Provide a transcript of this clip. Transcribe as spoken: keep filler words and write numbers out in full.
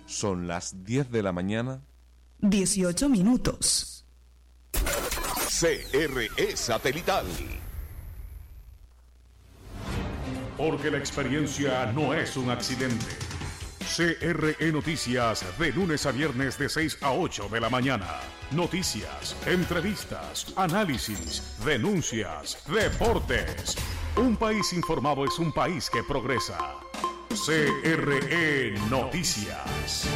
Son las diez de la mañana. dieciocho minutos. C R E Satelital. Porque la experiencia no es un accidente. C R E Noticias, de lunes a viernes de seis a ocho de la mañana. Noticias, entrevistas, análisis, denuncias, deportes. Un país informado es un país que progresa. C R E Noticias.